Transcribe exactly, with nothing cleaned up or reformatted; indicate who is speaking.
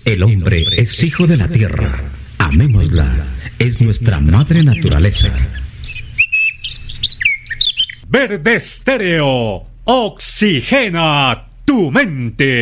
Speaker 1: El hombre es hijo de la tierra. Amémosla. Es nuestra madre naturaleza.
Speaker 2: Verde Estéreo. Oxigena tu mente.